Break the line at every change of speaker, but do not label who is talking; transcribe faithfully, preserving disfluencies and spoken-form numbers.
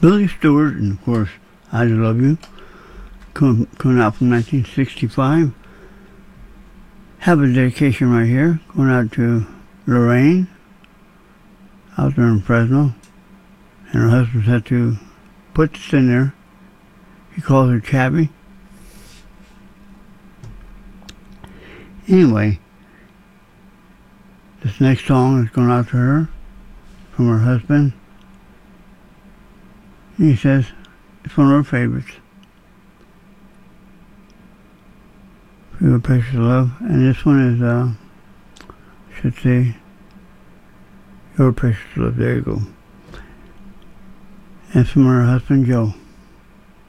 Billy Stewart, and of course, I Love You, coming, coming out from nineteen sixty-five. Have a dedication right here, going out to Lorraine, out there in Fresno. And her husband had to put this in there. He calls her Chabby. Anyway, this next song is going out to her from her husband. And he says it's one of her favorites. For Your Precious Love. And this one is, uh, I should say, Your Precious Love. There you go. And from her husband, Joe.